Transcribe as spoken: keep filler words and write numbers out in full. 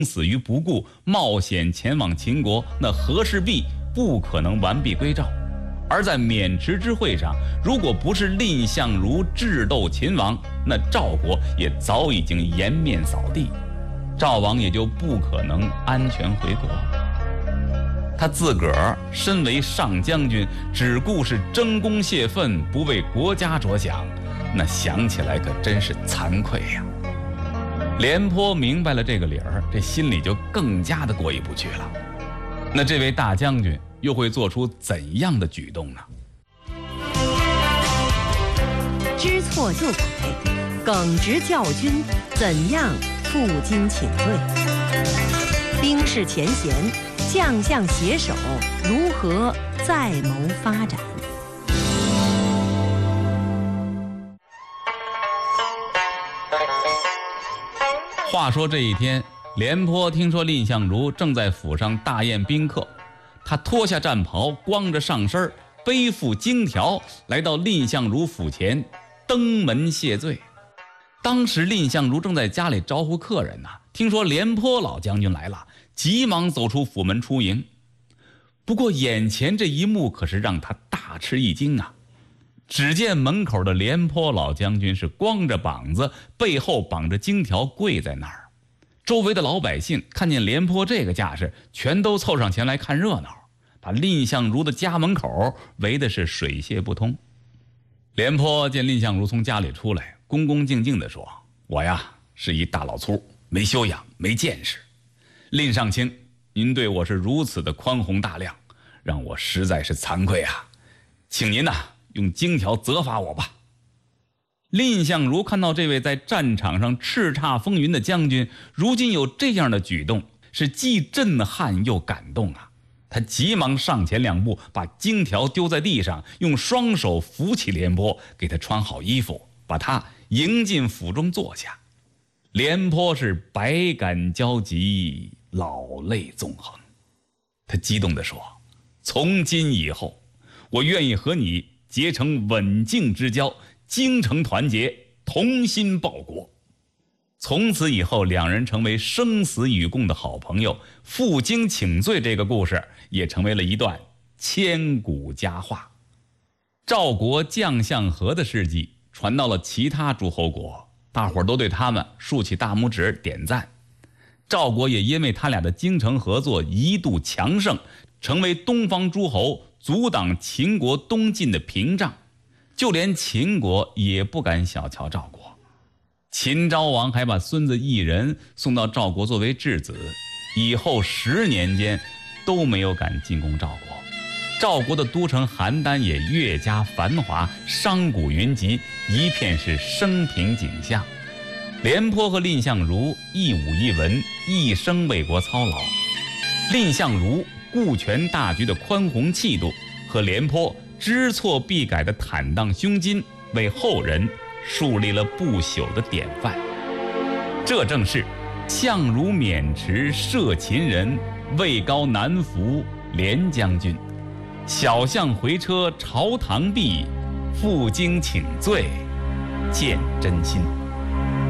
死于不顾，冒险前往秦国，那和氏璧不可能完璧归赵。而在渑池之会上，如果不是蔺相如智斗秦王，那赵国也早已经颜面扫地，赵王也就不可能安全回国。他自个儿身为上将军，只顾是争功泄愤，不为国家着想，那想起来可真是惭愧呀。廉颇明白了这个理儿，这心里就更加的过意不去了。那这位大将军又会做出怎样的举动呢？ 知错就改，耿直教军怎样负荆请罪？兵士前嫌，将相携手如何再谋发展？ 话说这一天，廉颇听说蔺相如正在府上大宴宾客，他脱下战袍，光着上身，背负荆条，来到蔺相如府前登门谢罪。当时蔺相如正在家里招呼客人呢，听说廉颇老将军来了，急忙走出府门出迎。不过眼前这一幕可是让他大吃一惊啊！只见门口的廉颇老将军是光着膀子，背后绑着荆条，跪在那儿。周围的老百姓看见廉颇这个架势，全都凑上前来看热闹，把蔺相如的家门口围的是水泄不通。廉颇见蔺相如从家里出来，恭恭敬敬地说：“我呀是一大老粗，没修养，没见识。蔺上卿，您对我是如此的宽宏大量，让我实在是惭愧啊，请您呐、啊、用荆条责罚我吧。”蔺相如看到这位在战场上叱咤风云的将军，如今有这样的举动，是既震撼又感动啊！他急忙上前两步，把荆条丢在地上，用双手扶起廉颇，给他穿好衣服，把他迎进府中坐下。廉颇是百感交集，老泪纵横。他激动地说：“从今以后，我愿意和你结成刎颈之交，精诚团结，同心报国。”从此以后，两人成为生死与共的好朋友。负荆请罪这个故事也成为了一段千古佳话。赵国将相和的事迹传到了其他诸侯国，大伙儿都对他们竖起大拇指点赞。赵国也因为他俩的精诚合作一度强盛，成为东方诸侯阻挡秦国东进的屏障。就连秦国也不敢小瞧赵国。秦昭王还把孙子异人送到赵国作为质子，以后十年间都没有敢进攻赵国。赵国的都城邯郸也越加繁华，商贾云集，一片是升平景象。廉颇和蔺相如一武一文，一生为国操劳。蔺相如顾全大局的宽宏气度，和廉颇知错必改的坦荡胸襟，为后人树立了不朽的典范。这正是相如渑池射秦人，位高南服廉将军。小相回车朝堂壁，负荆请罪见真心。